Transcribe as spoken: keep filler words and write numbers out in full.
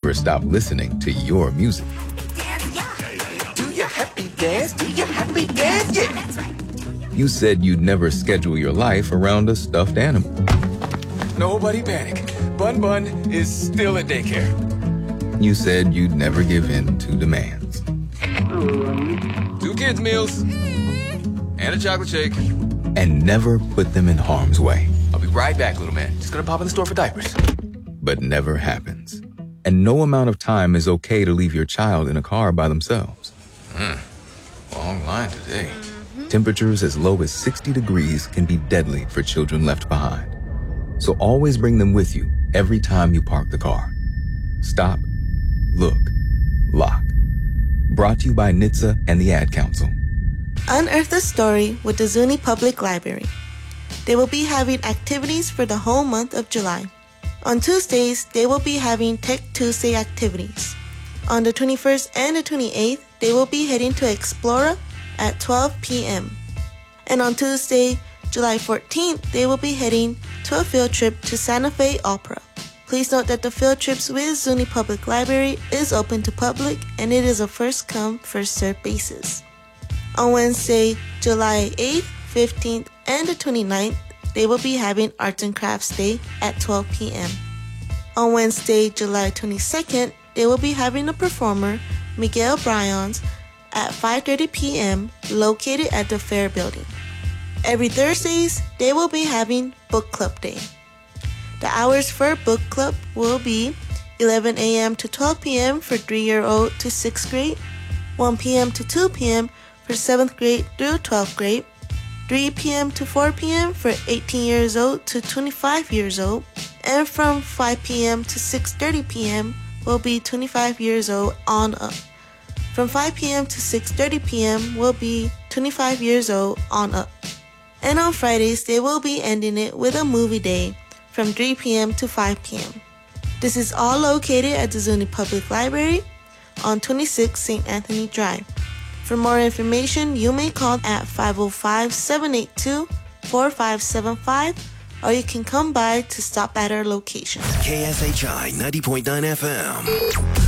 never stop listening to your music. Do your happy dance, do your happy dance, yeah. That's right. You said you'd never schedule your life around a stuffed animal. Nobody panic. Bun Bun is still at daycare. You said you'd never give in to demands. Two kids' meals and a chocolate shake. And never put them in harm's way. I'll be right back, little man. Just gonna pop in the store for diapers. But never happens. And no amount of time is okay to leave your child in a car by themselves. Hmm. Long line today. Temperatures as low as sixty degrees can be deadly for children left behind. So always bring them with you every time you park the car. Stop, look, lock. Brought to you by N H T S A and the Ad Council. Unearth a story with the Zuni Public Library. They will be having activities for the whole month of July. On Tuesdays, they will be having Tech Tuesday activities. On the twenty-first and the twenty-eighth, they will be heading to Explora at twelve p.m. And on Tuesday, July fourteenth, they will be heading to a field trip to Santa Fe Opera. Please note that the field trips with Zuni Public Library is open to public and it is a first come, first served basis. On Wednesday, July eighth, fifteenth, and the twenty-ninth, they will be having Arts and Crafts Day at twelve p.m. On Wednesday, July twenty-second, they will be having a performer, Miguel Bryans, at five thirty p.m. located at the Fair Building. Every Thursdays, they will be having Book Club Day. The hours for book club will be eleven a.m. to twelve p.m. for three-year-old to sixth grade, one p.m. to two p.m. for seventh grade through twelfth grade, three p.m. to four p.m. for eighteen years old to twenty-five years old, and from five p.m. to six thirty p.m. will be twenty-five years old on up. From five p.m. to six thirty p.m. will be twenty-five years old on up. And on Fridays, they will be ending it with a movie day from three p.m. to five p.m. This is all located at the Zuni Public Library on twenty-six Saint Anthony Drive. For more information, you may call at five oh five, seven eight two, four five seven five, or you can come by to stop at our location. K S H I ninety point nine F M.